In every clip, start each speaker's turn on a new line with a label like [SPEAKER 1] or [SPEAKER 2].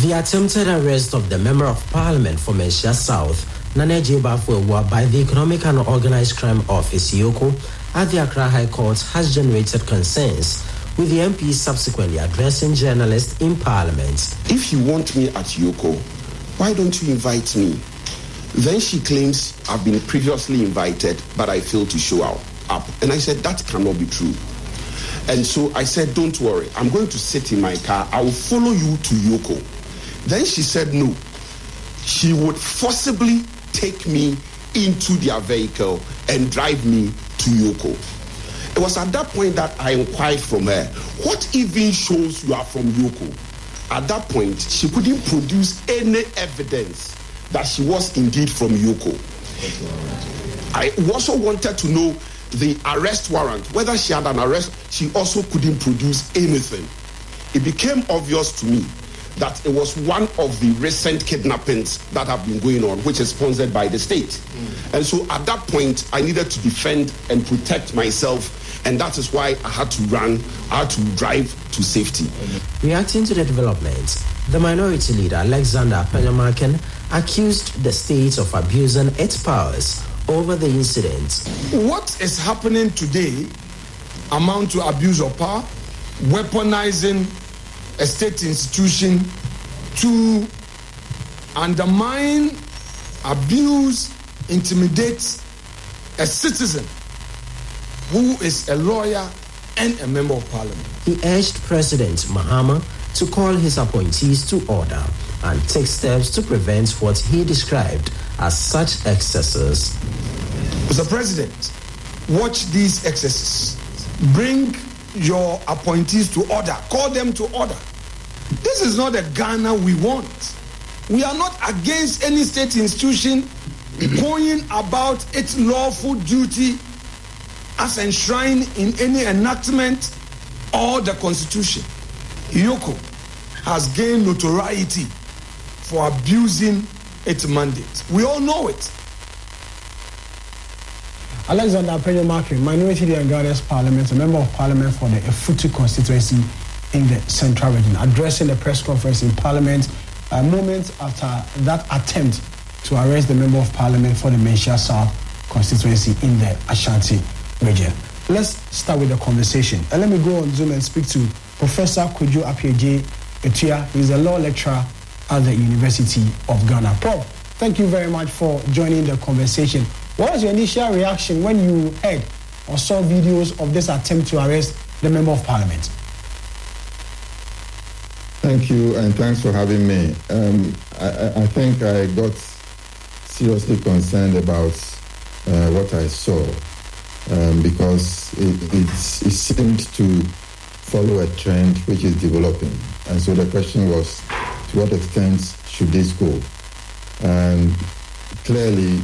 [SPEAKER 1] The attempted arrest of the Member of Parliament for Menchia South, Nana Jibafuwa, by the Economic and Organized Crime Office, EOCO, at the Accra High Court has generated concerns, with the MP subsequently addressing journalists in Parliament.
[SPEAKER 2] If you want me at EOCO, why don't you invite me? Then she claims I've been previously invited, but I failed to show up. And I said, that cannot be true. And so I said, don't worry, I'm going to sit in my car. I will follow you to EOCO. Then she said no. She would forcibly take me into their vehicle and drive me to EOCO. It was at that point that I inquired from her, what even shows you are from EOCO? At that point, she couldn't produce any evidence that she was indeed from EOCO. I also wanted to know the arrest warrant, whether she had an arrest. She also couldn't produce anything. It became obvious to me that it was one of the recent kidnappings that have been going on, which is sponsored by the state. And so at that point, I needed to defend and protect myself, and that is why I had to run, I had to drive to safety.
[SPEAKER 1] Reacting to the developments, the minority leader, Alexander Penyamaken, accused the state of abusing its powers over the incident.
[SPEAKER 3] What is happening today amounts to abuse of power, weaponizing a state institution to undermine, abuse, intimidate a citizen who is a lawyer and a member of parliament.
[SPEAKER 1] He urged President Mahama to call his appointees to order and take steps to prevent what he described as such excesses.
[SPEAKER 3] Mr. President, watch these excesses. Bring your appointees to order. Call them to order. This is not the Ghana we want. We are not against any state institution going about its lawful duty as enshrined in any enactment or the Constitution. EOCO has gained notoriety for abusing its mandate. We all know it.
[SPEAKER 4] Alexander Penyamaken, Minority Leader in Ghana's Parliament, a member of Parliament for the Efutu constituency in the Central Region, addressing the press conference in Parliament moments after that attempt to arrest the member of Parliament for the Menchia South constituency in the Ashanti region. Let's start with the conversation. And let me go on Zoom and speak to Professor Kwadwo Appiagyei Etua. He's a law lecturer at the University of Ghana. Prof, thank you very much for joining the conversation. What was your initial reaction when you heard or saw videos of this attempt to arrest the Member of Parliament?
[SPEAKER 5] Thank you, and thanks for having me. I think I got seriously concerned about what I saw because it seemed to follow a trend which is developing. And so the question was, to what extent should this go? And clearly,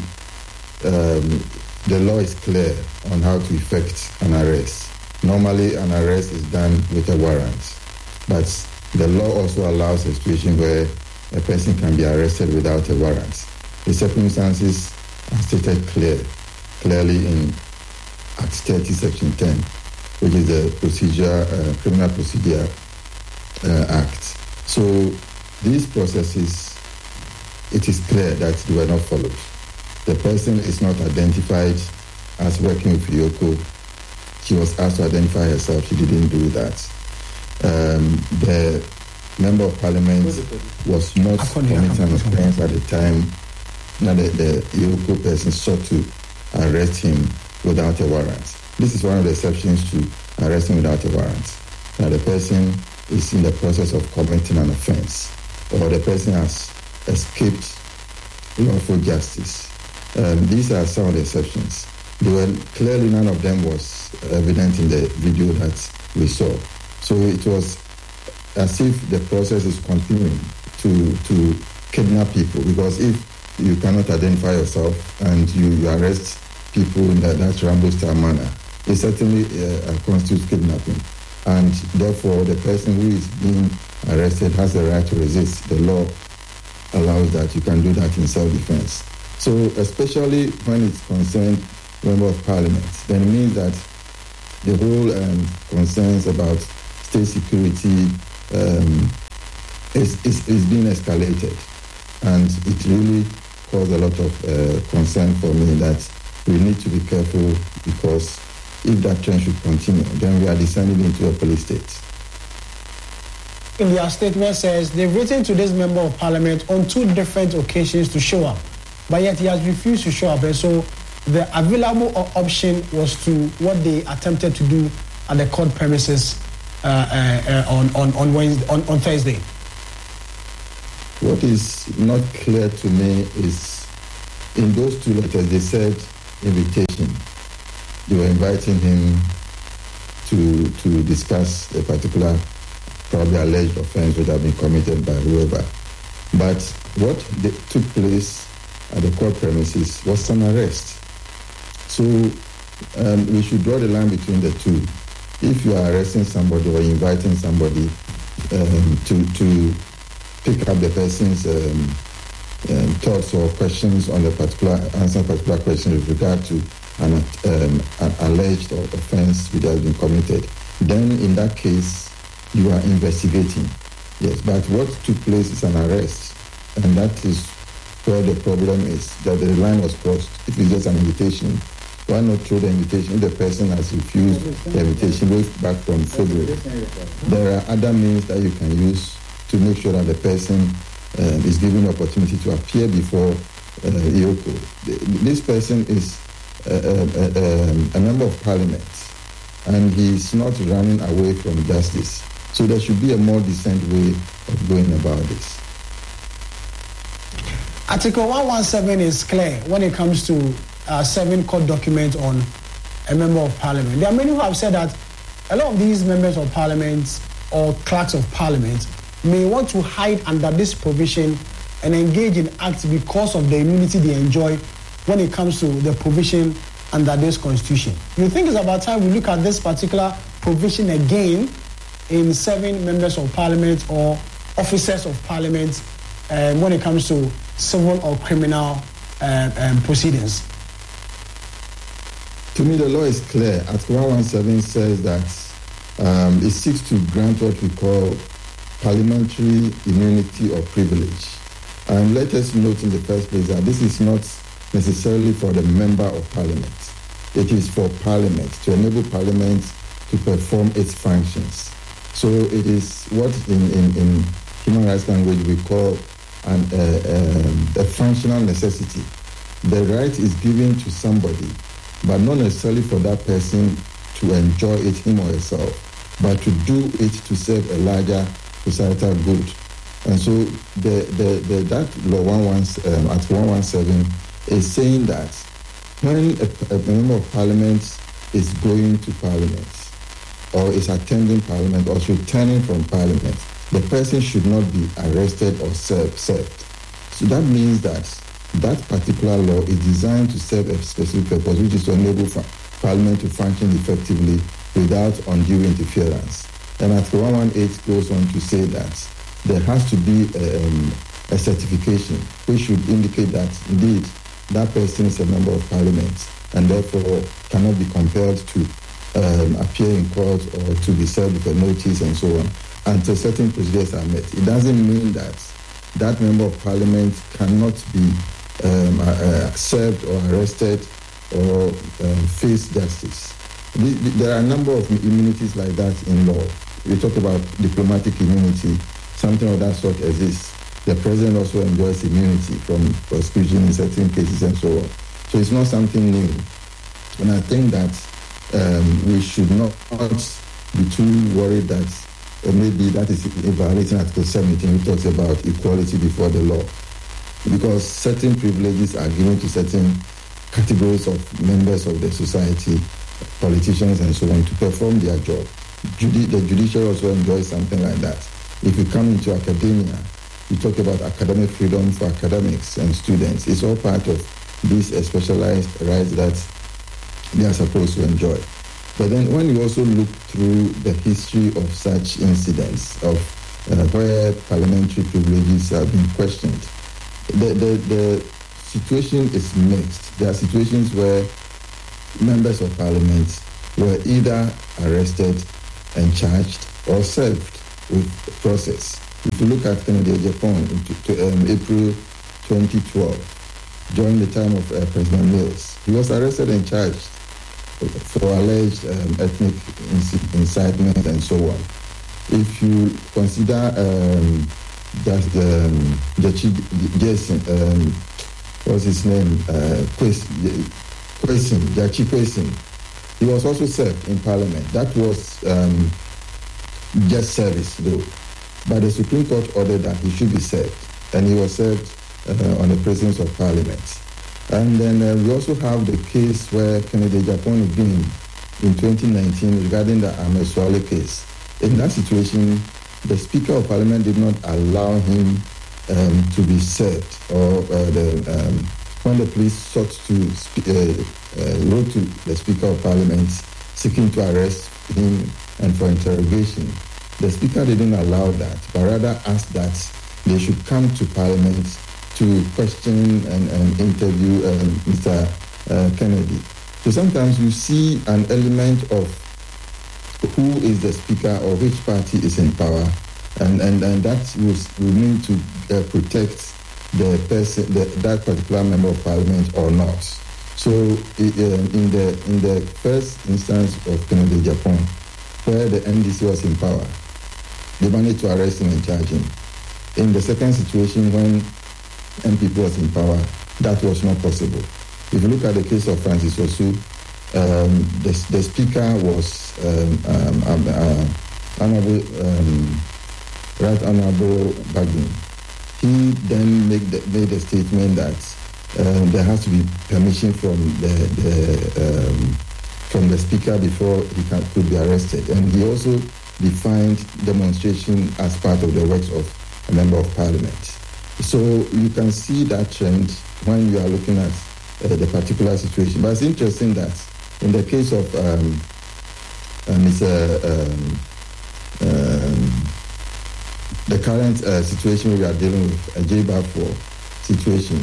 [SPEAKER 5] the law is clear on how to effect an arrest. Normally, an arrest is done with a warrant, but the law also allows a situation where a person can be arrested without a warrant. The circumstances are stated clearly in Act 30, Section 10, which is the Criminal Procedure Act. So these processes, it is clear that they were not followed. The person is not identified as working with EOCO. She was asked to identify herself. She didn't do that. The Member of Parliament was not committing an offense at the time that the EOCO person sought to arrest him without a warrant. This is one of the exceptions to arresting without a warrant. Now the person is in the process of committing an offense, or the person has escaped lawful justice. These are some of the exceptions. Clearly none of them was evident in the video that we saw. So it was as if the process is continuing to kidnap people, because if you cannot identify yourself and you arrest people in that Rambo-style manner, it certainly constitutes kidnapping. And therefore, the person who is being arrested has the right to resist. The law allows that. You can do that in self-defense. So especially when it's concerned Member of Parliament, then it means that the whole concerns about state security is being escalated. And it really caused a lot of concern for me that we need to be careful, because if that trend should continue, then we are descending into a police state.
[SPEAKER 4] In their statement says they've written to this member of parliament on 2 different occasions to show up, but yet he has refused to show up. And so the available option was to what they attempted to do at the court premises on Thursday.
[SPEAKER 5] What is not clear to me is in those 2 letters they said invitation. They were inviting him to discuss a particular probably alleged offense would have been committed by whoever. But what took place at the court premises was an arrest. So we should draw the line between the 2. If you are arresting somebody or inviting somebody to pick up the person's thoughts or questions on the answer particular question with regard to an alleged offense which has been committed, then in that case you are investigating. Yes, but what took place is an arrest, and that is where the problem is, that the line was crossed. If it's just an invitation, why not throw the invitation? If the person has refused the invitation way back from February, there are other means that you can use to make sure that the person is given the opportunity to appear before IOCO. This person is a member of parliament, and he's not running away from justice. So there should be a more decent way of going about this.
[SPEAKER 4] Article 117 is clear when it comes to 7 court documents on a member of parliament. There are many who have said that a lot of these members of parliament or clerks of parliament may want to hide under this provision and engage in acts because of the immunity they enjoy when it comes to the provision under this constitution. You think it's about time we look at this particular provision again in 7 members of parliament or officers of parliament when it comes to civil or criminal proceedings?
[SPEAKER 5] To me, the law is clear. Article 117 says that it seeks to grant what we call parliamentary immunity or privilege. And let us note in the first place that this is not necessarily for the member of parliament. It is for parliament, to enable parliament to perform its functions. So it is what in human rights language we call a functional necessity. The right is given to somebody, but not necessarily for that person to enjoy it, him or herself, but to do it to serve a larger societal good. And so that law Article 117 is saying that when a member of parliament is going to parliament or is attending parliament or is returning from parliament, the person should not be arrested or served. So that means that that particular law is designed to serve a specific purpose, which is to enable parliament to function effectively without undue interference. And Article 118 goes on to say that there has to be a certification which should indicate that indeed that person is a member of parliament and therefore cannot be compelled to appear in court or to be served with a notice and so on until certain procedures are met. It doesn't mean that that member of parliament cannot be served or arrested or face justice. There are a number of immunities like that in law. We talk about diplomatic immunity, something of that sort exists. The president also enjoys immunity from prosecution in certain cases and so on. So it's not something new. And I think that we should not be too worried that maybe that is violating Article 17, which talks about equality before the law. Because certain privileges are given to certain categories of members of the society, politicians and so on, to perform their job. The judiciary also enjoys something like that. If you come into academia, you talk about academic freedom for academics and students. It's all part of these specialized rights that they are supposed to enjoy. But then when you also look through the history of such incidents of where parliamentary privileges have been questioned, the situation is mixed. There are situations where members of parliament were either arrested and charged or served with process. If you look at Kennedy Agyapong in April 2012, during the time of President Mills, he was arrested and charged for alleged ethnic incitement and so on. If you consider Jason, what's his name? Jachie Kwesi, he was also served in Parliament. That was just service, though. But the Supreme Court ordered that he should be served, and he was served on the presence of Parliament. And then we also have the case where Kennedy Agyapong again in 2019 regarding the Ahmed Suale case. In that situation, the Speaker of Parliament did not allow him to be served, or when the police sought to wrote to the Speaker of Parliament seeking to arrest him and for interrogation, the Speaker didn't allow that, but rather asked that they should come to Parliament to question and interview Mr. Kennedy. So sometimes you see an element of who is the Speaker or which party is in power, and that will mean to protect the person, that particular member of Parliament or not. So in the first instance of Kennedy Agyapong, where the NDC was in power, they managed to arrest him and charge him. In the second situation, when MPP was in power, that was not possible. If you look at the case of Francis Osu, the Speaker was Right Honorable Bagin. He then made a statement that there has to be permission from the Speaker before he could be arrested, and he also defined demonstration as part of the works of a member of Parliament. So you can see that trend when you are looking at the particular situation. But it's interesting that in the case of the current situation we are dealing with, a J-Bafo situation,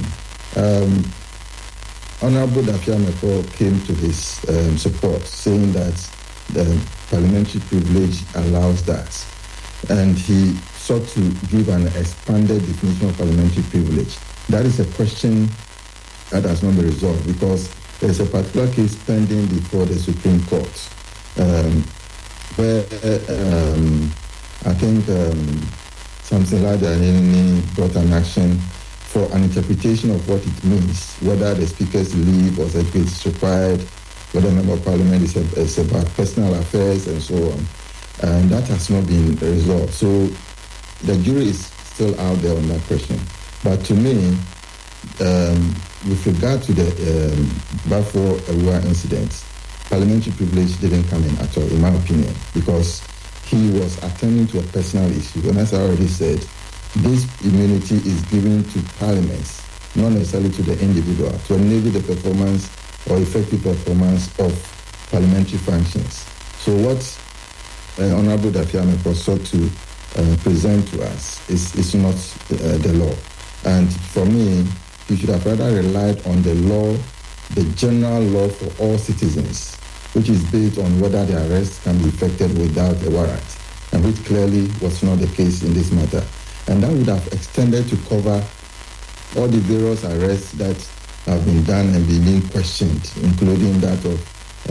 [SPEAKER 5] Honorable Dafia Meko came to his support, saying that the parliamentary privilege allows that. And he sought to give an expanded definition of parliamentary privilege. That is a question that has not been resolved because there is a particular case pending before the Supreme Court where I think something like that brought an action for an interpretation of what it means, whether the Speaker's leave or certificate is required, whether a member of Parliament is about personal affairs and so on. And that has not been resolved. So the jury is still out there on that question. But to me, with regard to the Bafo Awuah incident, parliamentary privilege didn't come in at all, in my opinion, because he was attending to a personal issue. And as I already said, this immunity is given to parliaments, not necessarily to the individual, to enable the performance or effective performance of parliamentary functions. So what Honorable Dafia Meko sought to present to us is not the law. And for me, he should have rather relied on the law, the general law for all citizens, which is based on whether the arrest can be effected without a warrant, and which clearly was not the case in this matter. And that would have extended to cover all the various arrests that have been done and being questioned, including that of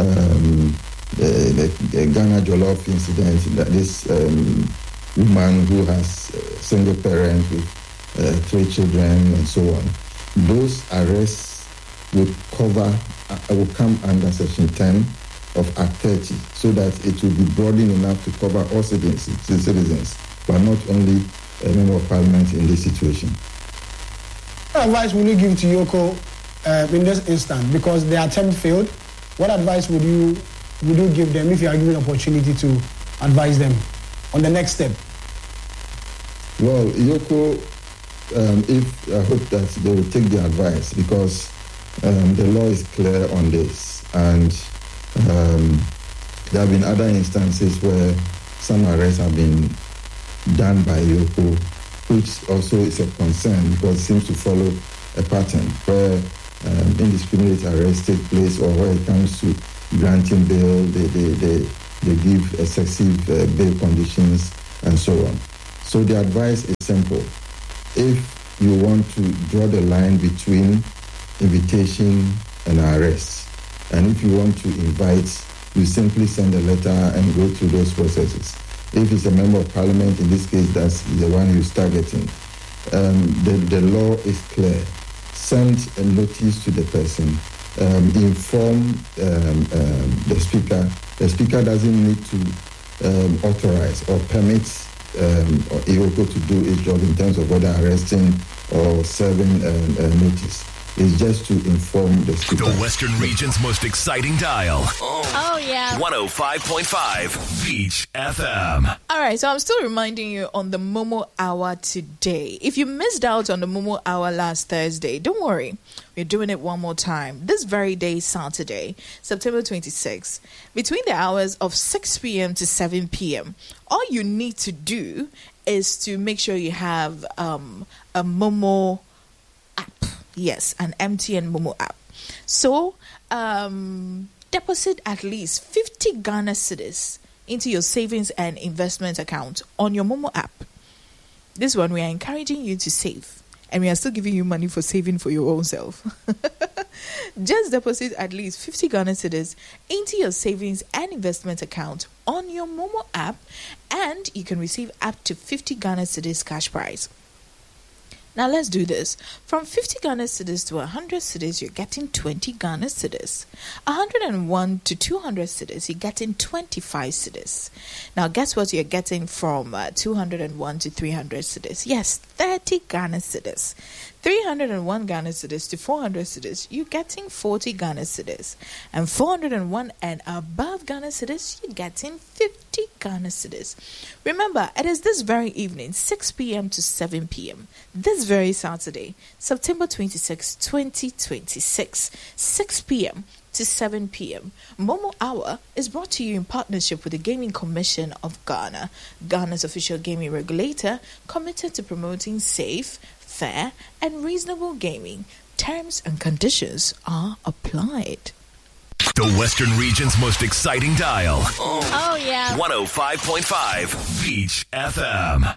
[SPEAKER 5] the Ghana Jollof incident, that this woman who has a single parent with 3 children and so on. Those arrests would come under Section 10 of Act 30, so that it will be broad enough to cover all citizens, but not only a member of Parliament in this situation.
[SPEAKER 4] What advice would you give to Yoko in this instance? Because the attempt failed. What advice would you give them if you are given an opportunity to advise them on the next step?
[SPEAKER 5] Well, Yoko, I hope that they will take the advice, because the law is clear on this, and there have been other instances where some arrests have been done by Yoko, which also is a concern because it seems to follow a pattern where indiscriminate arrests take place, or where it comes to granting bail, they give excessive bail conditions and so on. So the advice is simple. If you want to draw the line between invitation and arrest, and if you want to invite, you simply send a letter and go through those processes. If it's a member of parliament, in this case, that's the one who's targeting. The law is clear. Send a notice to the person. Inform the speaker. The speaker doesn't need to authorize or permit IOCO to do its job in terms of whether arresting or serving notice. It's just to inform the speaker.
[SPEAKER 6] The Western Region's most exciting dial.
[SPEAKER 7] Oh, yeah.
[SPEAKER 6] 105.5 Beach FM.
[SPEAKER 7] All right, so I'm still reminding you on the Momo Hour today. If you missed out on the Momo Hour last Thursday, don't worry. We're doing it one more time. This very day, Saturday, September 26th, between the hours of 6 p.m. to 7 p.m. All you need to do is to make sure you have a Momo app. Yes, an MTN Momo app. So, deposit at least 50 Ghana cedis into your savings and investment account on your Momo app. This one, we are encouraging you to save. And we are still giving you money for saving for your own self. Just deposit at least 50 Ghana cedis into your savings and investment account on your Momo app. And you can receive up to 50 Ghana cedis cash prize. Now let's do this. From 50 Ghana cedis to 100 cedis, you're getting 20 Ghana cedis. 101 to 200 cedis, you're getting 25 cedis. Now guess what you're getting from 201 to 300 cedis? Yes, 30 Ghana cedis. 301 Ghana cedis to 400 cedis, you're getting 40 Ghana cedis. And 401 and above Ghana cedis, you're getting 50 Ghana cedis. Remember, it is this very evening, 6 p.m. to 7 p.m. This very Saturday, September 26, 2026, 6 p.m. to 7 p.m. Momo Hour is brought to you in partnership with the Gaming Commission of Ghana, Ghana's official gaming regulator, committed to promoting safe, fair, and reasonable gaming. Terms and conditions are applied.
[SPEAKER 6] The Western Region's most exciting dial.
[SPEAKER 7] Oh, yeah.
[SPEAKER 6] 105.5 Beach FM.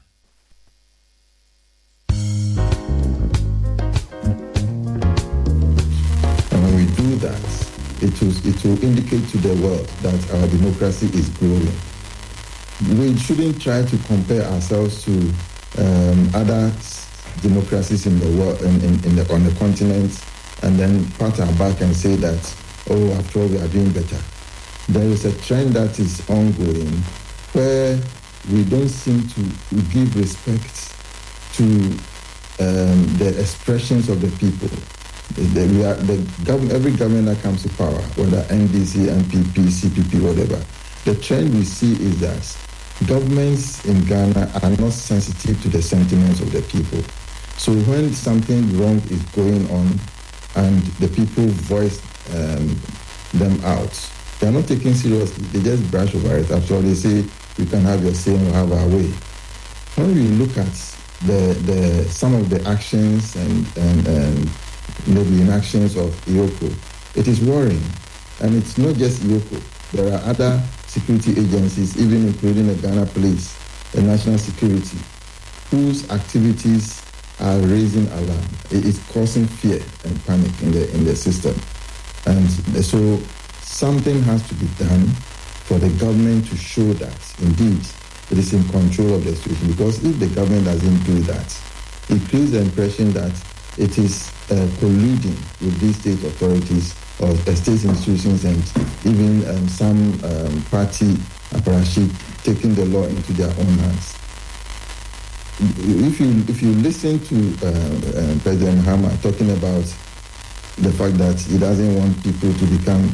[SPEAKER 5] And when we do that, it will indicate to the world that our democracy is growing. We shouldn't try to compare ourselves to other democracies in the world, on the continent, and then pat our back and say that, oh, after all, we are doing better. There is a trend that is ongoing where we don't seem to give respect to the expressions of the people. Every government that comes to power, whether NDC, NPP, CPP, whatever, the trend we see is that governments in Ghana are not sensitive to the sentiments of the people. So when something wrong is going on and the people voice them out, they are not taken seriously. They just brush over it. After all, they say, you can have your say and we'll have our way. When we look at some of the actions and maybe inactions of IOCO, it is worrying. And it's not just IOCO. There are other security agencies, even including the Ghana Police, the National Security, whose activities are raising alarm. It is causing fear and panic in the system. And so something has to be done for the government to show that, indeed, it is in control of the situation. Because if the government doesn't do that, it creates the impression that it is colluding with these state authorities or state institutions and even some party apparatchik taking the law into their own hands. If you listen to President Mahama talking about the fact that he doesn't want people to become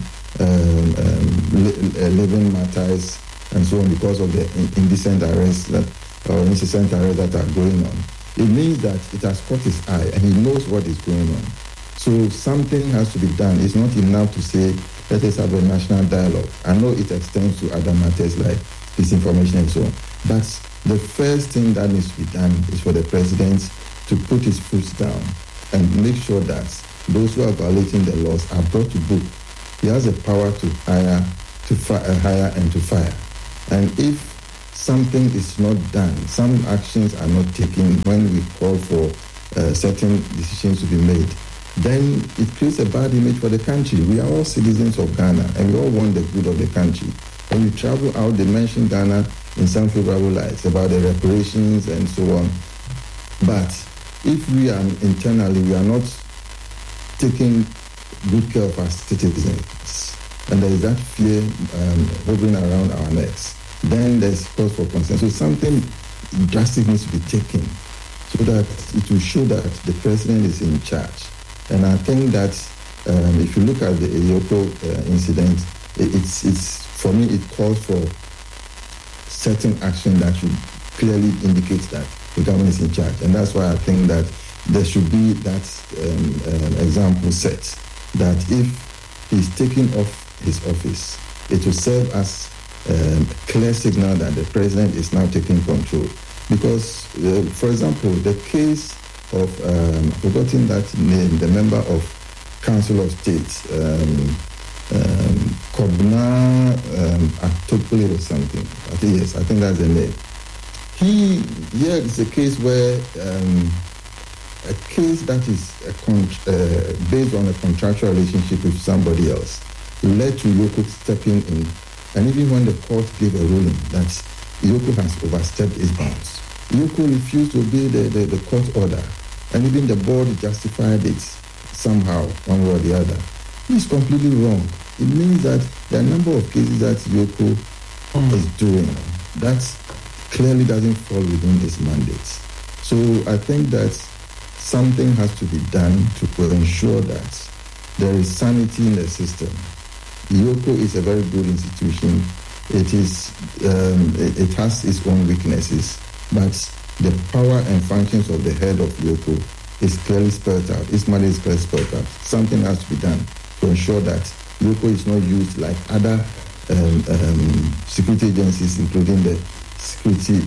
[SPEAKER 5] living martyrs and so on because of the indecent arrests or incessant arrests that are going on, it means that it has caught his eye and he knows what is going on. So something has to be done. It's not enough to say, let us have a national dialogue. I know it extends to other matters like disinformation and so on. But the first thing that needs to be done is for the president to put his foot down and make sure that those who are violating the laws are brought to book. He has the power to hire and to fire. And if something is not done, some actions are not taken when we call for certain decisions to be made, then it creates a bad image for the country. We are all citizens of Ghana, and we all want the good of the country. When you travel out, they mention Ghana in some favorable lights about the reparations and so on. But if we are internally, we are not taking good care of our citizens, and there is that fear hovering around our necks, then there's cause for concern. So something drastic needs to be taken so that it will show that the president is in charge. And I think that if you look at the Eyoko incident, it's for me, it calls for certain action that should clearly indicate that the government is in charge. And that's why I think that there should be that example set, that if he's taking off his office, it will serve as a clear signal that the president is now taking control. Because, for example, the case of, forgotten that name, the member of Council of State, Kobna Atopole or something. I think that's the name. Here is a case where a case that is based on a contractual relationship with somebody else led to Eyoko stepping in. And even when the court gave a ruling that Eyoko has overstepped its bounds, Eyoko refused to obey the court order, and even the board justified it somehow, one way or the other. It's completely wrong. It means that there are a number of cases that Eyoko is doing that clearly doesn't fall within his mandate. So I think that something has to be done to ensure that there is sanity in the system. Eyoko is a very good institution. It has its own weaknesses, but the power and functions of the head of Eyoko is clearly spelled out. Its mandate is clearly spelled out. Something has to be done to ensure that Eyoko is not used like other security agencies, including the security,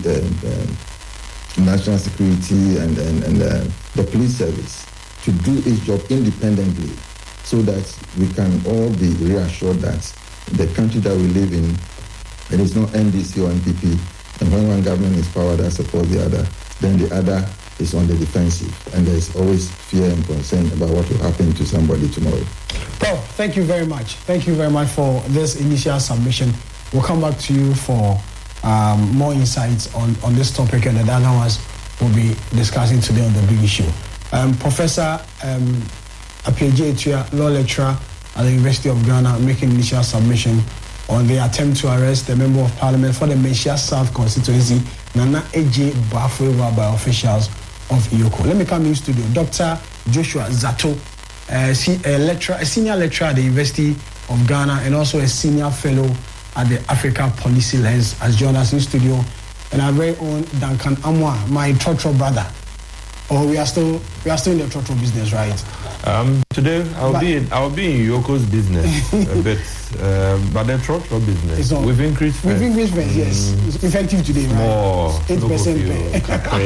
[SPEAKER 5] national security and the police service, to do its job independently, so that we can all be reassured that the country that we live in, it is not NDC or NPP, and when one government is power that supports the other, then the other is on the defensive, and there is always fear and concern about what will happen to somebody tomorrow.
[SPEAKER 4] Well, thank you very much. Thank you very much for this initial submission. We'll come back to you for more insights on this topic and the other ones we'll be discussing today on the big issue. Professor Appiah Etua, law lecturer at the University of Ghana, making initial submission on the attempt to arrest the Member of Parliament for the Manhyia South constituency, Nana A.J. Bafwewa, by officials of Eyoko. Let me come in studio. Dr. Joshua Zato, a senior lecturer at the University of Ghana and also a senior fellow at the Africa Policy Lens, has joined us in studio. And our very own Duncan Amwa, my Trotro brother. Oh, we are still in the Trotro business, right?
[SPEAKER 8] Today I'll be in Eyoko's business a bit, but the Trotro business we've increased.
[SPEAKER 4] Yes. It's effective today, right? 8%.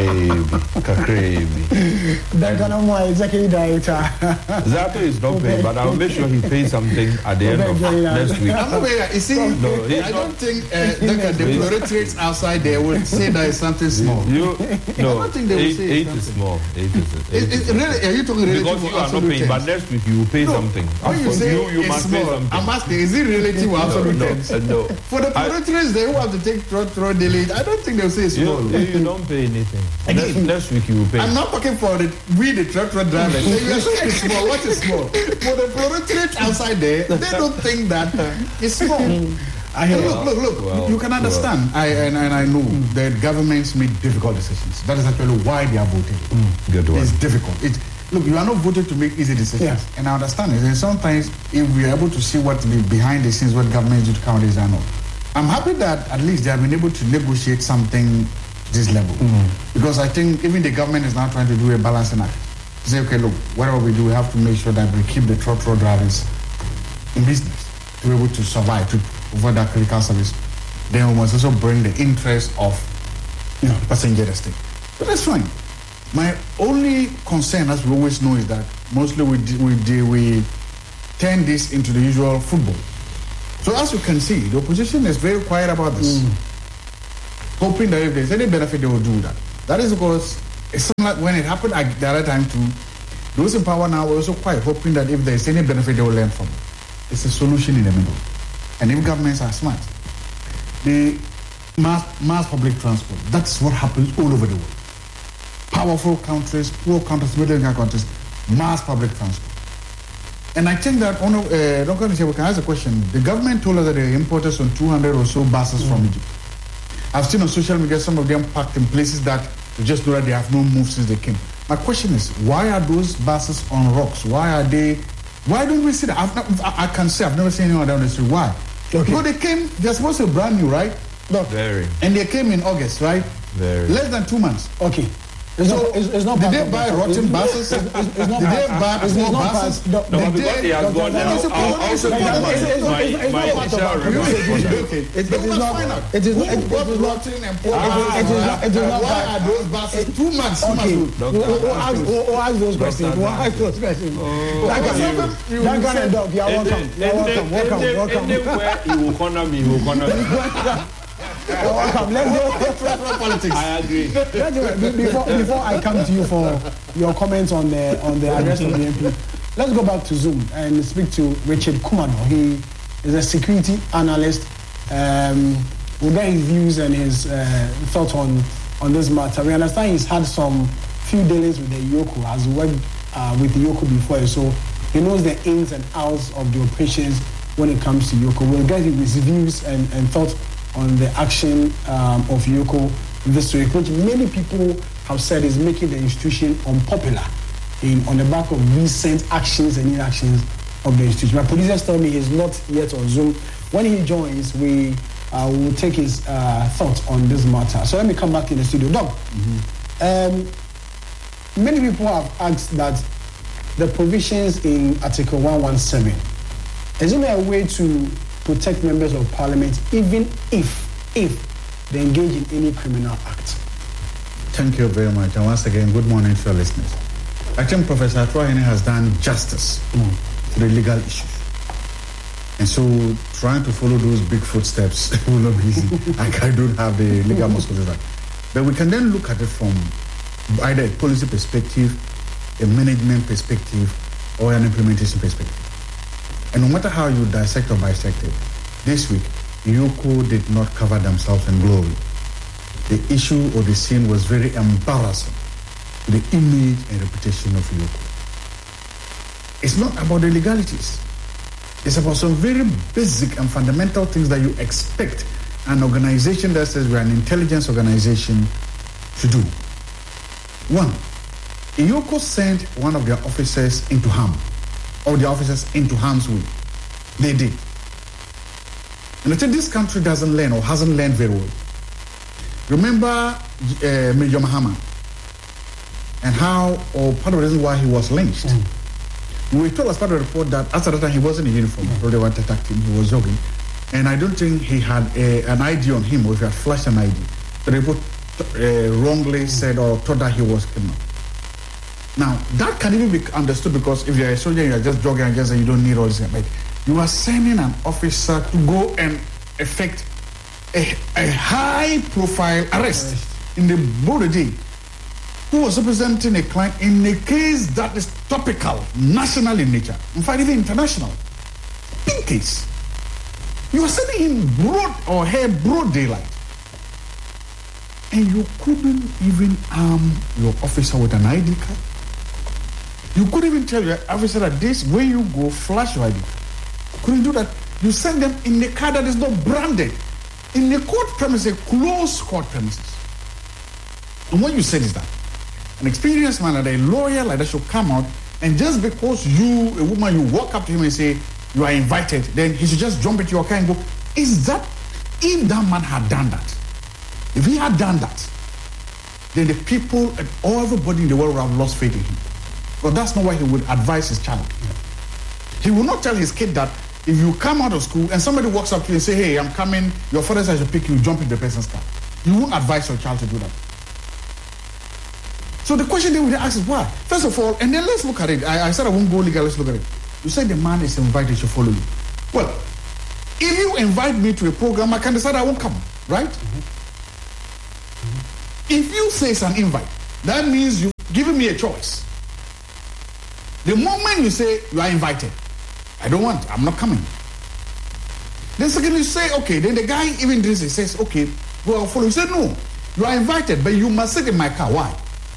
[SPEAKER 8] Kakrebi.
[SPEAKER 4] Duncan Amwa, executive director.
[SPEAKER 8] Zato is not paying, but I'll make sure he pays something at the end of next week.
[SPEAKER 9] You see, I don't think the proletates outside there would say that it's something small. I don't think they will say
[SPEAKER 8] 8 is small. 8 is
[SPEAKER 9] really, are you talking relative?
[SPEAKER 8] Because you are not paying, but next week you will pay something.
[SPEAKER 9] When you say you must pay something. I'm asking, is it relative or absolute terms?
[SPEAKER 8] No.
[SPEAKER 9] For the proletates, they who have to take Trotro daily, I don't think they'll say it's small.
[SPEAKER 8] You don't pay anything. Next week you will pay.
[SPEAKER 9] I'm not talking for the Trotro drivers. You are saying it's small. What is small? For the proletates outside there, they don't think that it's small. Look. Well, you can understand. I know that governments make difficult decisions. That is actually why they are voting. It's difficult. Look, you are not voted to make easy decisions. Yeah. And I understand it. And sometimes if we are able to see what behind the scenes, what governments do to counties are not. I'm happy that at least they have been able to negotiate something to this level. Because I think even the government is now trying to do a balancing act. Say, okay, look, whatever we do, we have to make sure that we keep the Trotro drivers in business to be able to survive, to provide that critical service. Then we must also bring the interest of the passenger state. But that's fine. My only concern, as we always know, is that mostly we turn this into the usual football. So as you can see, the opposition is very quiet about this. hoping that if there's any benefit, they will do that. That is because it's similar when it happened at the other time too. Those in power now are also quite hoping that if there's any benefit, they will learn from it. It's a solution in the middle. And if governments are smart, the mass public transport, that's what happens all over the world. Powerful countries, poor countries, middle-income countries, mass public transport. And I think that, Dr. Nisha, we can ask a question. The government told us that they imported some 200 or so buses from Egypt. I've seen on social media some of them parked in places that you just know that they have no move since they came. My question is, why are those buses on rocks? Why don't we see that? I can say I've never seen anyone down the street. Why? Okay. No, they're supposed to be brand new, right?
[SPEAKER 8] No. Very.
[SPEAKER 9] And they came in August, right?
[SPEAKER 8] Very.
[SPEAKER 9] Less than 2 months.
[SPEAKER 4] Okay.
[SPEAKER 9] It's not did they buy rotten buses? Did they buy small buses?
[SPEAKER 8] No, but because he has gone now, I'll also give my initial remarks.
[SPEAKER 9] It is not rotten and poor. Why are those buses 2 months?
[SPEAKER 4] Okay. Who asked those questions? Duncan and Doug, you are welcome.
[SPEAKER 8] Anywhere he will corner me,
[SPEAKER 4] Welcome. Let's go politics.
[SPEAKER 8] I agree.
[SPEAKER 4] Before I come to you for your comments on the arrest of the MP, let's go back to Zoom and speak to Richard Kumano. He is a security analyst. We'll get his views and his thoughts on this matter. We understand he's had some few dealings with the Yoko, has worked with the Yoko before, so he knows the ins and outs of the operations when it comes to Yoko. We'll get his views and thoughts on the action of Yoko this week, which many people have said is making the institution unpopular on the back of recent actions and inactions of the institution. My producers tell me he's not yet on Zoom. When he joins, we will take his thoughts on this matter. So let me come back in the studio. Doc, many people have asked that the provisions in Article 117, is there a way to protect members of parliament even if they engage in any criminal act?
[SPEAKER 9] Thank you very much. And once again, good morning to your listeners. I think Professor Atuahene has done justice to the legal issues. And so trying to follow those big footsteps will not be easy. I don't have the legal muscle for that. But we can then look at it from either a policy perspective, a management perspective, or an implementation perspective. And no matter how you dissect or bisect it, this week, Yoko did not cover themselves in glory. The issue or the scene was very embarrassing to the image and reputation of Yoko. It's not about the legalities. It's about some very basic and fundamental things that you expect an organization that says we're an intelligence organization to do. One, Yoko sent one of their officers into harm. Or the officers into harm's way. They did. And I think this country doesn't learn or hasn't learned very well. Remember Major Mahama and how, or part of the reason why he was lynched. We were told as part of the report that after that time he wasn't in uniform, so they wanted to attack him, he was jogging. And I don't think he had an ID on him, or if he had flashed an ID. The report wrongly said or thought that he was criminal. Now, that can even be understood because if you're a soldier, you're just jogging and just you don't need all this. But you are sending an officer to go and effect a high-profile arrest in the broad day, who was representing a client in a case that is topical, national in nature, in fact, even international. Big case. You are sending him broad daylight. And you couldn't even arm your officer with an ID card. You couldn't even tell your officer that this, when you go, flash your ID. Couldn't do that. You send them in a car that is not branded. In a court premises, a closed court premises. And what you said is that an experienced man, like a lawyer like that, should come out, and just because you, a woman, you walk up to him and say, you are invited, then he should just jump into your car and go. Is that, if that man had done that, if he had done that, then the people and everybody in the world would have lost faith in him. But that's not what he would advise his child. He will not tell his kid that if you come out of school and somebody walks up to you and say, hey, I'm coming, your father says I should pick you, jump in the person's car. You won't advise your child to do that. So the question they would ask is why? First of all, and then let's look at it. I said I won't go legal, let's look at it. You said the man is invited to follow you. Well, if you invite me to a program, I can decide I won't come, right? if you say it's an invite, that means you've given me a choice. The moment you say you are invited, I don't want, I'm not coming. Then second you say, okay, then the guy even this he says, okay, go I'll follow. You say, no, you are invited, but you must sit in my car. Why?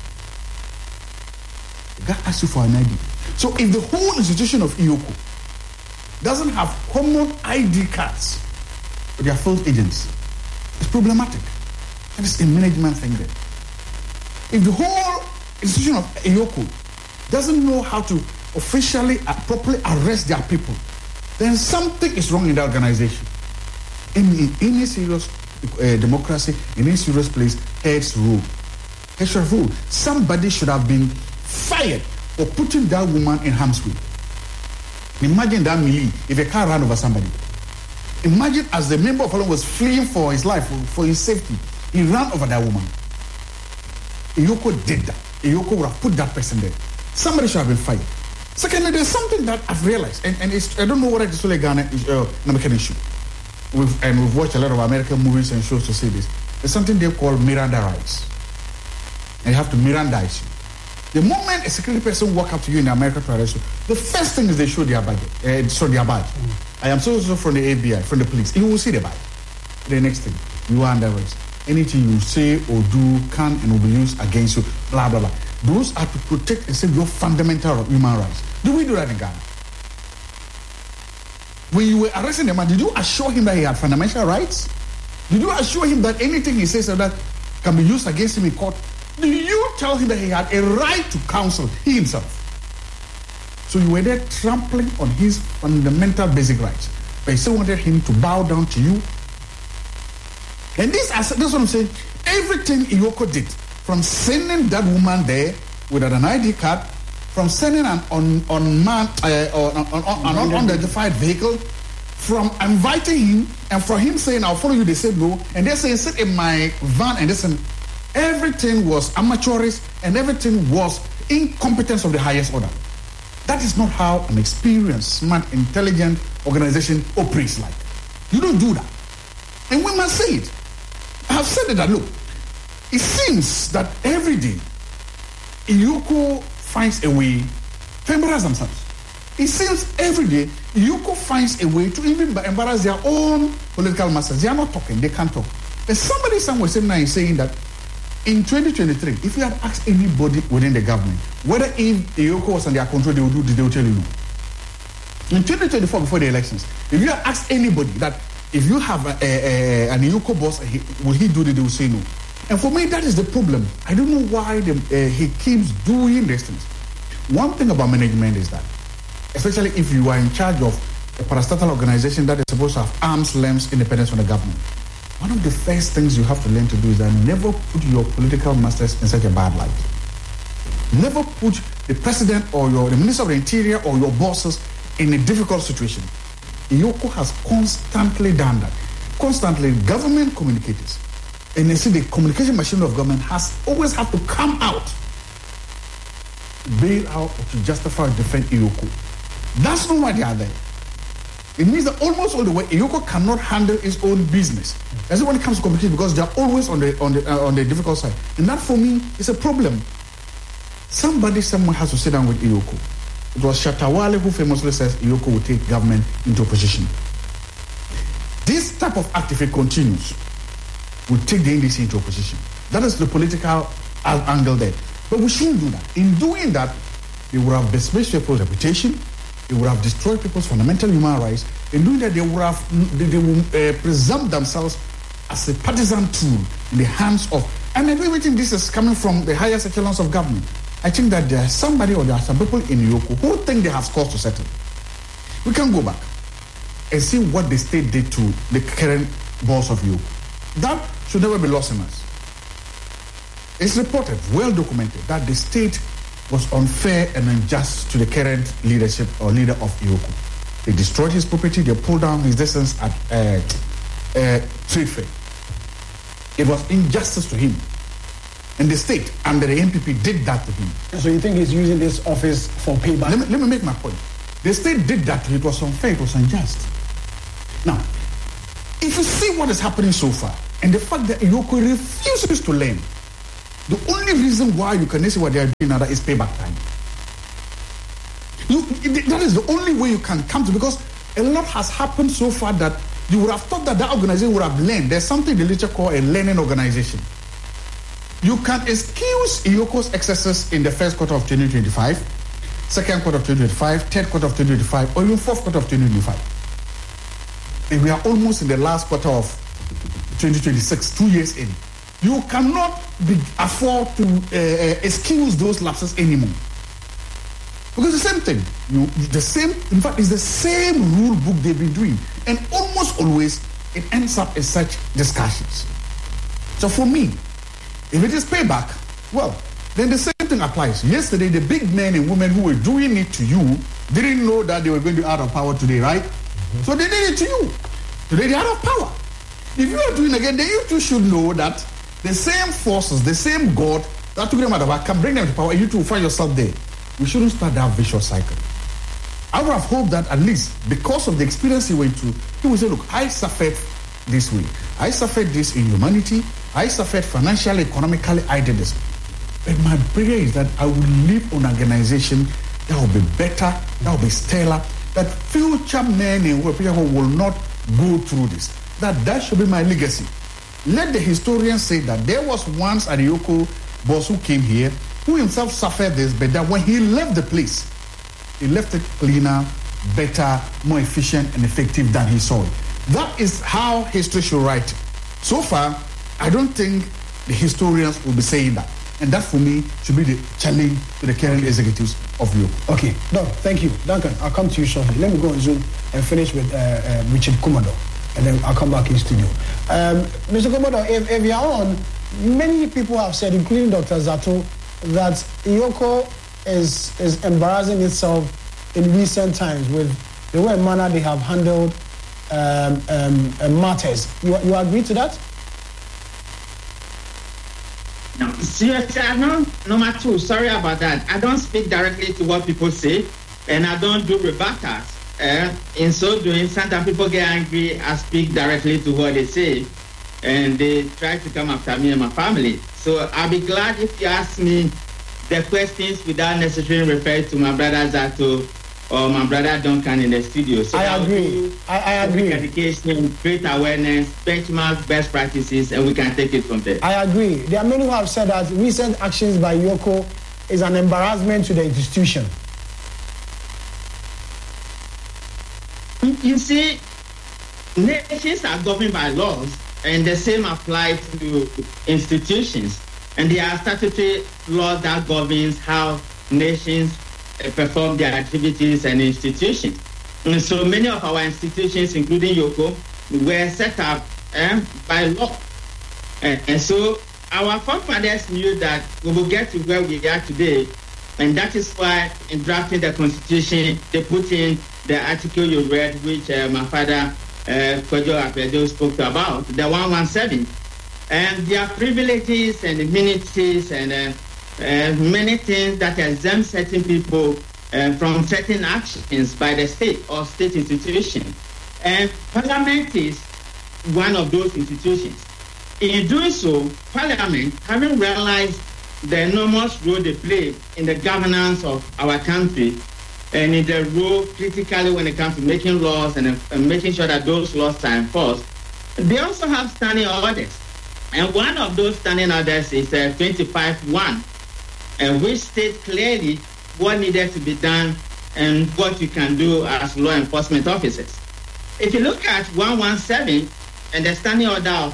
[SPEAKER 9] The guy asks you for an ID. So if the whole institution of IOCO doesn't have common ID cards for their field agents, it's problematic. That is a management thing there. If the whole institution of IOCO doesn't know how to officially, properly arrest their people, then something is wrong in the organization. In any serious democracy, in any serious place, heads rule. Heads should rule. Somebody should have been fired for putting that woman in harm's way. Imagine that melee if a car ran over somebody. Imagine as the member of parliament was fleeing for his life, for his safety, he ran over that woman. IOCO did that. IOCO would have put that person there. Somebody should have been fired. Secondly, there's something that I've realized, and it's, I don't know whether it's only Ghana is an American issue. We've watched a lot of American movies and shows to see this. There's something they call Miranda rights. And you have to Mirandize you. The moment a security person walk up to you in the American tradition, the first thing is they show their badge. I am so from the FBI, from the police. You will see the badge. The next thing, you are under arrest. Anything you say or do can and will be used against you, blah, blah, blah. Those are to protect and save your fundamental human rights. Do we do that in Ghana? When you were arresting the man, did you assure him that he had fundamental rights? Did you assure him that anything he says that can be used against him in court? Do you tell him that he had a right to counsel, he himself? So you were there trampling on his fundamental basic rights. But you still wanted him to bow down to you. And that's what I'm saying. Everything IOCO did, from sending that woman there without an ID card, from sending an unidentified vehicle, from inviting him, and for him saying, I'll follow you, they said no, and they're saying, sit in my van, and listen, everything was amateurish, and everything was incompetence of the highest order. That is not how an experienced, smart, intelligent organization operates like. You don't do that. And we must say it. I have said it that, look, it seems that every day, IOCO finds a way to embarrass themselves. It seems every day, IOCO finds a way to even embarrass their own political masters. They are not talking, they can't talk. There's somebody somewhere sitting there saying that in 2023, if you had asked anybody within the government whether if IOCO was under their control, they will tell you no. In 2024, before the elections, if you had asked anybody that if you have an IOCO boss, will he do it, they will say no. And for me, that is the problem. I don't know why he keeps doing these things. One thing about management is that, especially if you are in charge of a parastatal organization that is supposed to have arm's length independence from the government, one of the first things you have to learn to do is that never put your political masters in such a bad light. Never put the president or the minister of the interior or your bosses in a difficult situation. IOCO has constantly done that. Constantly, government communicators, and you see the communication machine of government has always had to come out, bail out, or to justify or defend IOCO. That's not why they are there. It means that almost all the way, IOCO cannot handle its own business. That's when it comes to communication, because they are always on the difficult side. And that for me is a problem. Somebody somewhere has to sit down with IOCO. It was Shatawale who famously says IOCO will take government into opposition. This type of act, if it continues, will take the NDC into opposition. That is the political angle there. But we shouldn't do that. In doing that, they would have besmirched people's reputation. They would have destroyed people's fundamental human rights. In doing that, they will present themselves as a partisan tool in the hands of, and everything this is coming from the highest echelons of government. I think that there is somebody or there are some people in IOCO who think they have scores to settle. We can go back and see what the state did to the current boss of IOCO. That should never be lost in us. It's reported, well documented, that the state was unfair and unjust to the current leadership or leader of IOCO. They destroyed his property, they pulled down his distance at trade fair. It was injustice to him. And the state, under the NPP, did that to him.
[SPEAKER 4] So you think he's using this office for payback?
[SPEAKER 9] Let me make my point. The state did that to him. It was unfair, it was unjust. Now, if you see what is happening so far, and the fact that IOCO refuses to learn, The only reason why you can see what they are doing now is payback time. That is the only way you can come to, because a lot has happened so far that you would have thought that organization would have learned. There's something the literature call a learning organization. You can excuse Iyoko's excesses in the first quarter of 2025, second quarter of 2025, third quarter of 2025, or even fourth quarter of 2025. And we are almost in the last quarter of 2026, 2 years in. You cannot afford to excuse those lapses anymore. Because the same thing, in fact, it's the same rule book they've been doing. And almost always, it ends up in such discussions. So for me, if it is payback, well, then the same thing applies. Yesterday, the big men and women who were doing it to you didn't know that they were going to be out of power today, right? Mm-hmm. So they did it to you. Today, they're out of power. If you are doing it again, then you too should know that the same forces, the same God that took them out of power can bring them to power, and you too find yourself there. We shouldn't start that vicious cycle. I would have hoped that at least because of the experience he went through, he would say, look, I suffered this way. I suffered this in humanity. I suffered financially, economically. I did this. But my prayer is that I will leave an organization that will be better, that will be stellar, that future men and women will not go through this. That should be my legacy. Let the historians say that there was once an Iyoko boss who came here, who himself suffered this, but that when he left the place, he left it cleaner, better, more efficient and effective than he saw it. That is how history should write. So far, I don't think the historians will be saying that. And that, for me, should be the challenge to the current executives of Europe.
[SPEAKER 4] Okay, Doc, thank you. Duncan, I'll come to you shortly. Let me go on Zoom and finish with Richard Kumado, and then I'll come back in studio. Mr. Kumado, if you're on, many people have said, including Dr. Zato, that Iyoko is embarrassing itself in recent times with the way and manner they have handled matters. You agree to that?
[SPEAKER 10] No, seriously, number two, sorry about that. I don't speak directly to what people say, and I don't do rebuttals. In so doing, sometimes people get angry. I speak directly to what they say, and they try to come after me and my family. So I'll be glad if you ask me the questions without necessarily referring to my brother Zato or my brother Duncan in the studio. So
[SPEAKER 4] I agree. I agree.
[SPEAKER 10] Education, great awareness, benchmark best practices, and we can take it from there.
[SPEAKER 4] I agree. There are many who have said that recent actions by Iyoko is an embarrassment to the institution.
[SPEAKER 10] You see, nations are governed by laws, and the same applies to institutions. And there are statutory laws that governs how nations perform their activities and institutions. And so many of our institutions, including Iyoko, were set up by law. And so our forefathers knew that we will get to where we are today. And that is why in drafting the Constitution, they put in the article you read, which my father, Kojo Akwedo, spoke about, the 117. And there are privileges and immunities and many things that exempt certain people from certain actions by the state or state institution. And Parliament is one of those institutions. In doing so, Parliament, having realized the enormous role they play in the governance of our country and in the role critically when it comes to making laws and making sure that those laws are enforced, they also have standing orders. And one of those standing orders is 25.1, which states clearly what needed to be done and what you can do as law enforcement officers. If you look at 117 and the standing order of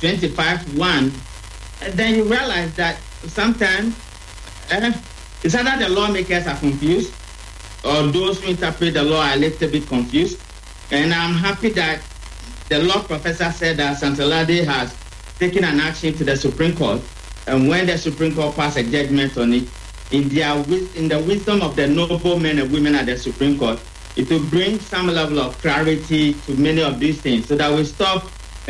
[SPEAKER 10] 25.1, then you realize that sometimes it's either the lawmakers are confused or those who interpret the law are a little bit confused. And I'm happy that the law professor said that Santalade has taken an action to the Supreme Court, and when the Supreme Court passed a judgment on it, in the wisdom of the noble men and women at the Supreme Court, it will bring some level of clarity to many of these things, so that we stop,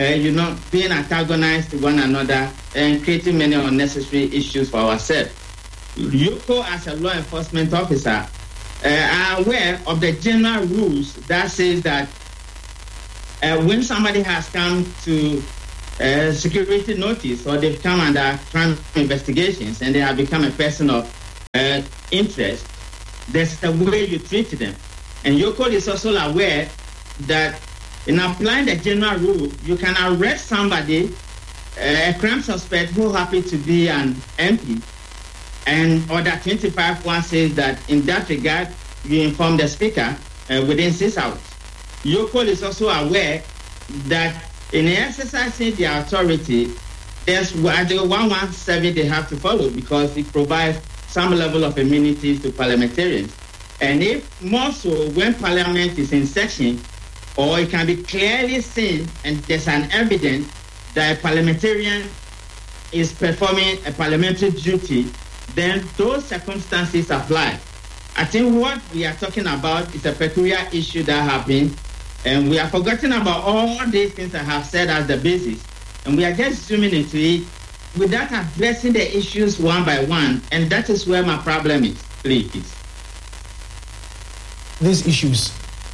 [SPEAKER 10] being antagonized to one another and creating many unnecessary issues for ourselves. Iyoko, as a law enforcement officer, are aware of the general rules that says that when somebody has come to security notice, or they've come under crime investigations and they have become a person of interest, there's the way you treat them. And Yoko is also aware that in applying the general rule, you can arrest somebody, a crime suspect who happens to be an MP, and Order 25.1 says that in that regard, you inform the Speaker within 6 hours. Yoko is also aware that in exercising their authority, there's Article 117 they have to follow because it provides some level of immunity to parliamentarians. And if more so when Parliament is in session, or it can be clearly seen and there's an evidence that a parliamentarian is performing a parliamentary duty, then those circumstances apply. I think what we are talking about is a peculiar issue that happened, and we are forgetting about all these things I have said as the basis, and we are just zooming into it without addressing the issues one by one, and that is where my problem is, please.
[SPEAKER 4] These issues.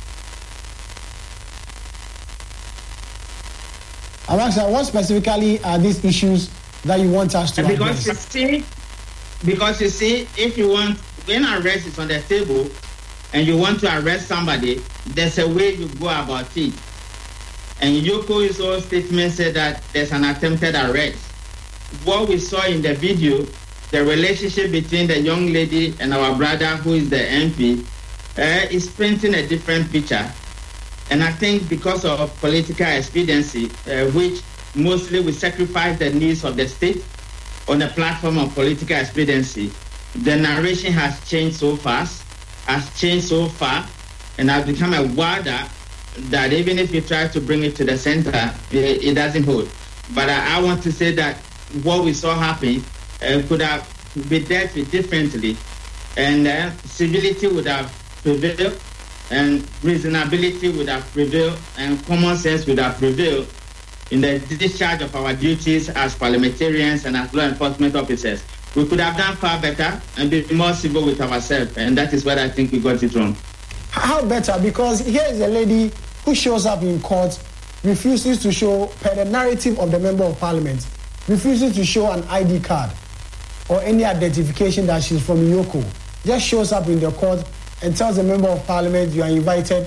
[SPEAKER 4] I'm asking, what specifically are these issues that you want us to address?
[SPEAKER 10] Because you see, if you want, when arrest is on the table and you want to arrest somebody, there's a way you go about it. And Yoko's own statement said that there's an attempted arrest. What we saw in the video, the relationship between the young lady and our brother, who is the MP, is painting a different picture. And I think because of political expediency, which mostly we sacrifice the needs of the state on the platform of political expediency, the narration has changed so fast, has changed so far, and has become a wilder that even if you try to bring it to the center, it doesn't hold. But I want to say that what we saw happen could have been dealt with differently, and civility would have prevailed, and reasonability would have prevailed, and common sense would have prevailed in the discharge of our duties as parliamentarians and as law enforcement officers. We could have done far better and be more civil with ourselves, and that is where I think we got it wrong.
[SPEAKER 4] How better? Because here is a lady who shows up in court, refuses to show, per the narrative of the member of parliament, refuses to show an ID card or any identification that she's from Yoko. Just shows up in the court and tells the member of parliament you are invited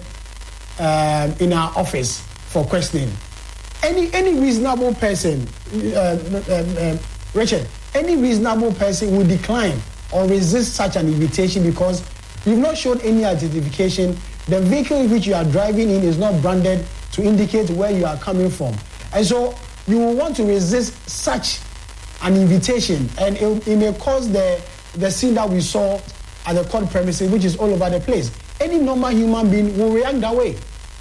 [SPEAKER 4] in our office for questioning. Any reasonable person, Richard, any reasonable person will decline or resist such an invitation because you've not shown any identification. The vehicle in which you are driving in is not branded to indicate where you are coming from. And so you will want to resist such an invitation, and it may cause the scene that we saw at the court premises, which is all over the place. Any normal human being will react that way.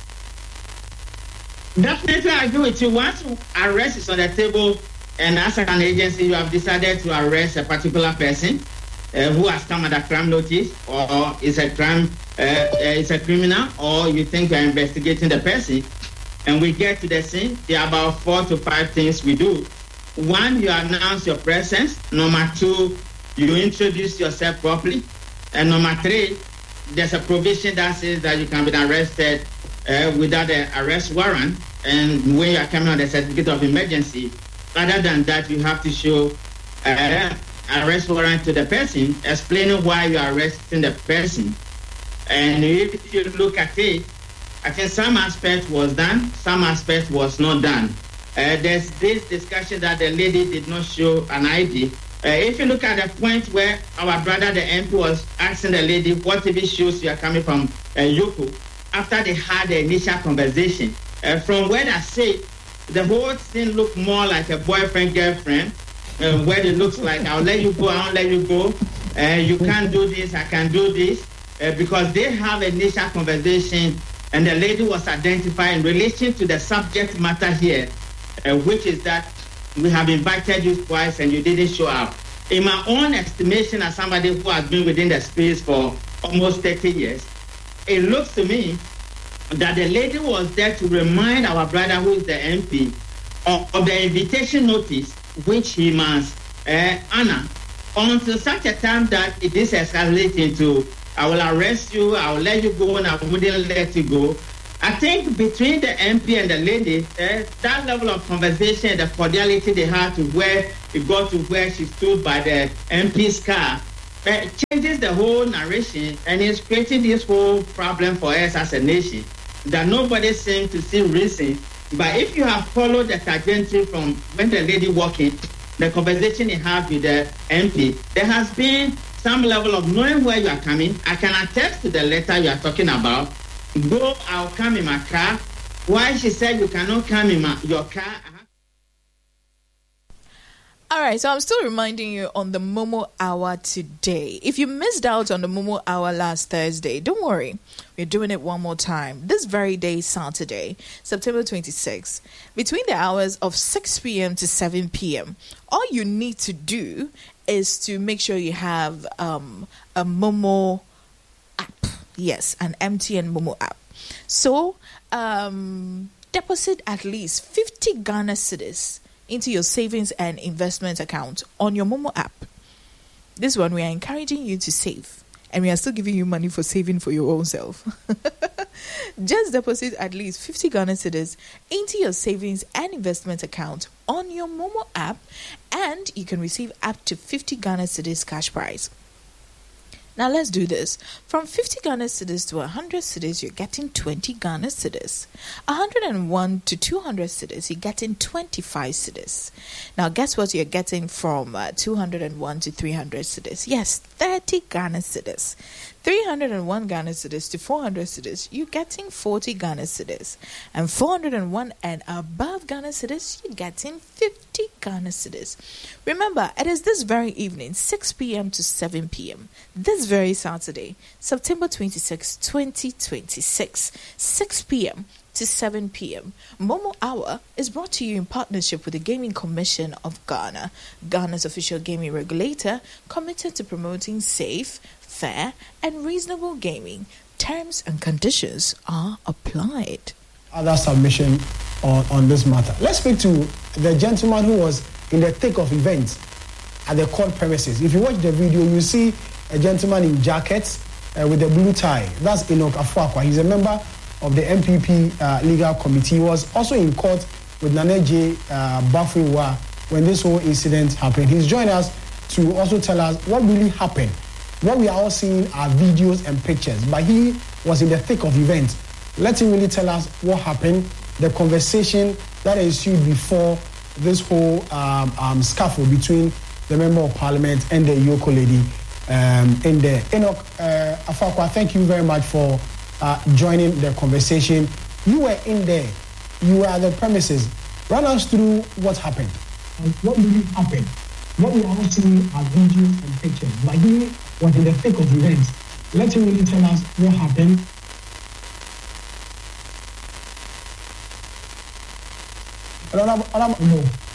[SPEAKER 10] Definitely, I agree with you. Once arrest is on the table, and as an agency, you have decided to arrest a particular person who has come under crime notice, or is a criminal, or you think you are investigating the person, and we get to the scene, there are about 4 to 5 things we do. 1, you announce your presence. Number 2, you introduce yourself properly. And number 3, there's a provision that says that you can be arrested without an arrest warrant, and when you are coming on the certificate of emergency. Other than that, you have to show arrest warrant to the person, explaining why you are arresting the person. And if you look at it, I think some aspect was done, some aspect was not done. There's this discussion that the lady did not show an ID. If you look at the point where our brother, the MP, was asking the lady, what TV shows you are coming from Yoko, after they had the initial conversation, from where I say, the whole thing looked more like a boyfriend-girlfriend, where it looks like, I'll let you go, I'll let you go, you can't do this, I can do this, because they have an initial conversation, and the lady was identified in relation to the subject matter here, which is that we have invited you twice and you didn't show up. In my own estimation, as somebody who has been within the space for almost 30 years, it looks to me that the lady was there to remind our brother, who is the MP, of the invitation notice, which he must honor, until such a time that it is escalated into, I will arrest you, I will let you go, and I wouldn't let you go. I think between the MP and the lady, that level of conversation, the cordiality they had to where it got to where she stood by the MP's car, changes the whole narration and is creating this whole problem for us as a nation that nobody seems to see reason. But if you have followed the trajectory from when the lady walked in, the conversation he had with the MP, there has been some level of knowing where you are coming. I can attest to the letter you are talking about. Go, I'll come in my car. Why she said you cannot come in your car?
[SPEAKER 7] All right, so I'm still reminding you on the Momo Hour today. If you missed out on the Momo Hour last Thursday, don't worry. We're doing it one more time. This very day, Saturday, September 26th, between the hours of 6 p.m. to 7 p.m. All you need to do is to make sure you have a Momo app. Yes, an MTN Momo app. So, deposit at least 50 Ghana cedis into your savings and investment account on your Momo app. This one, we are encouraging you to save, and we are still giving you money for saving for your own self. Just deposit at least 50 Ghana cedis into your savings and investment account on your Momo app, and you can receive up to 50 Ghana cedis cash prize. Now let's do this. From 50 Ghana cedis to 100 cedis, you're getting 20 Ghana cedis. 101 to 200 cedis, you're getting 25 cedis. Now guess what you're getting from 201 to 300 cedis? Yes, 30 Ghana cedis. 301 Ghana cedis to 400 cedis, you're getting 40 Ghana cedis. And 401 and above Ghana cedis, you're getting 50 Ghana cedis. Remember, it is this very evening, 6 p.m. to 7 p.m. This very Saturday, September 26, 2026, 6 p.m. to 7 p.m. Momo Hour is brought to you in partnership with the Gaming Commission of Ghana, Ghana's official gaming regulator, committed to promoting safe, fair, and reasonable gaming. Terms and conditions are applied.
[SPEAKER 4] Other submission on this matter. Let's speak to the gentleman who was in the thick of events at the court premises. If you watch the video, you see a gentleman in jackets with a blue tie. That's Enoch Afuakwa. He's a member of the MPP legal committee. He was also in court with Nana J. Bafewa when this whole incident happened. He's joined us to also tell us what really happened. What we are all seeing are videos and pictures, but he was in the thick of events. Let him really tell us what happened, the conversation that ensued before this whole scuffle between the Member of Parliament and the Yoko lady in there. Enoch Afuakwa, thank you very much for joining the conversation. You were in there. You were at the premises. Run us through what happened. What really happened? What we are all seeing are videos and pictures. But he was in the thick of events. Let him really tell us what happened. No.